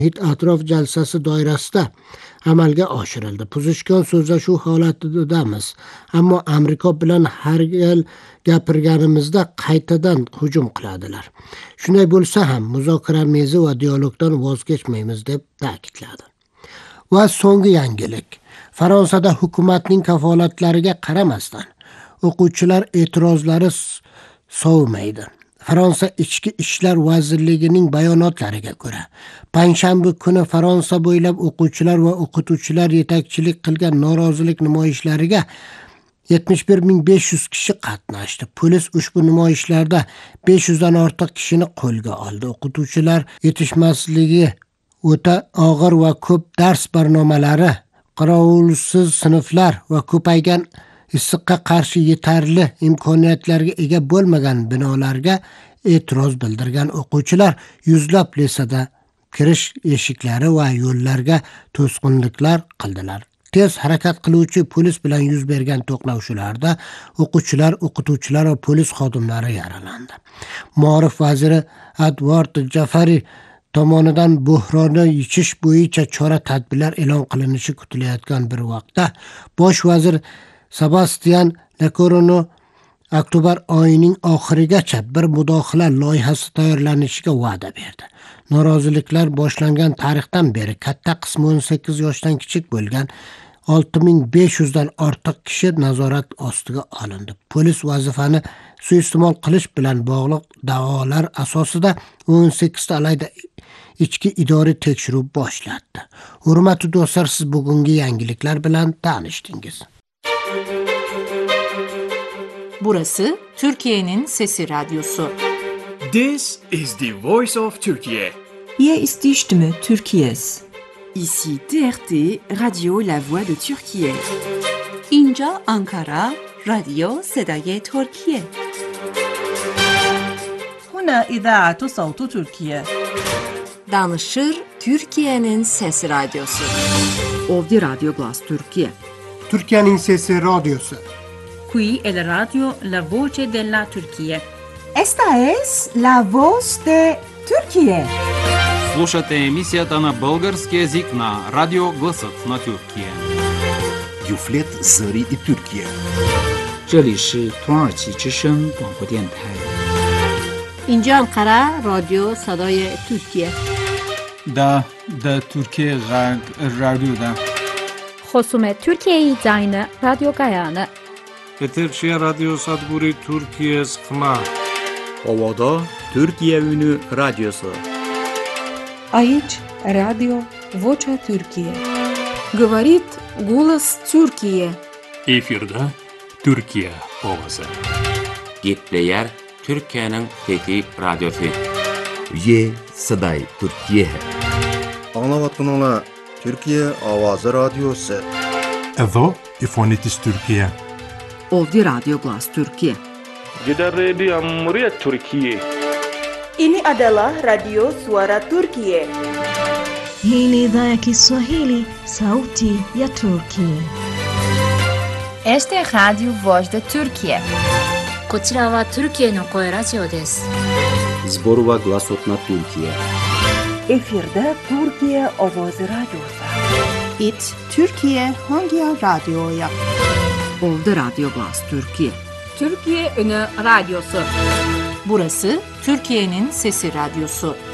atrof jalsasi doirasida amalga oshirildi. Puzishgan so'zlashuv holatidamiz, ammo Amerika bilan har gal gapirganimizda qaytadan hujum qiladilar. Shunday bo'lsa ham muzokara mezi va dialogdan voz kechmaymiz deb ta'kidladi. Va so'nggi yangilik. Fransiyada hukumatning kafolatlariga qaramasdan o'quvchilar e'tirozlari sovimaydi. Fransiya Ichki ishlar vazirligining bayonotlariga ko'ra, payshanba kuni Fransiya bo'ylab o'quvchilar va o'qituvchilar yetakchilik qilgan norozilik namoyishlariga 71.500 kishi qatnashdi. Polis ushbu namoyishlarda 500 dan ortiq kishini qo'lga oldi. O'qituvchilar yetishmasligi, o'ta og'ir va ko'p dars barnomalari, qorovulsiz sinflar va ko'paygan issiqqa qarshi yetarli imkoniyatlarga ega bo'lmagan binolarga e'tiroz bildirgan o'quvchilar yuzlab lisada kirish eshiklari va yo'llarga to'sqinliklar qildilar. Tez harakat qiluvchi polis bilan yuz bergan to'qnashuvlarda o'quvchilar, o'qituvchilar va polis xodimlari yaralandi. Ma'rif vaziri Advard Jafari tomonidan buhronni yechish bo'yicha chora-tadbirlar e'lon qilinishi kutilayotgan bir vaqtda bosh vazir Sebastian Lecornu oktyabr oyining oxirigacha bir mudofaa loyihasi tayyorlanishiga va'da berdi. Noroziliklar boshlangan tarixdan beri katta qismi 18 yoshdan kichik bo'lgan 6500 dan ortiq kishi nazorat ostiga olindi. Polis vazifani suiiste'mol qilish bilan bog'liq da'volar asosida 18 ta alayda ichki idoriy tekshiruv boshlatdi. Hurmatli do'stlar, siz bugungi yangiliklar bilan tanishdingiz. Burası Türkiye'nin Sesi Radyosu. This is the voice of Turkey. Hier ist die Stimme Türkiye's. Ici TRT, Radio La Voix de Türkiye. اینجا Ankara, Radio صدای ترکیه. هنا إذاعة صوت تركيا. Danışır Türkiye'nin Sesi Radyosu. Ovdje Radio Glas Türkiye. Türkiye'nin Sesi Radyosu. Qui è la radio La Voce della Turchia. Esta es la voz de Türkiye. Слушате емисията на български език на Радио Гласът на Türkiye. Юфлет Зари и Türkiye. 这里是土耳其之声广播电台。 اینجا Ankara, Radio صدای ترکیه. Da Türkiye Radyo'da. خصوم ترکیه زاین رادیو گایانه. Eterçiye Radyo Sadguri Türkiye Sıkma. Ovada Türkiye Ünü Radyosu. Aici Radio Vocea Türkiye. Говорит голос Türkiye. Efirde Türkiye Ovası. Gitleyer Türkiye'nin Fethi Radyosu. Ye Saday Türkiye. Anlavatınla Türkiye Avazı Radyosu. Edo İfonitis Türkiye. Ovdje Radio Glas Türkiye. Gider Radio Cumhuriyet Türkiye. Ini adalah Radio Suara Turkiye. Hii ni idhaa ya Kiswahili, sauti ya Turkiye. Este es Radio Voz de Turkiye. こちらはトルキエの声ラジオです。 Zborova Glasot na Türkiye. Efirde Türkiye Avazı Radyosu. It Türkiye Hangi Radyo'ya? Ovdje Radio Glas Türkiye. Türkiye Ünü Radyosu. Burası Türkiye'nin Sesi Radyosu.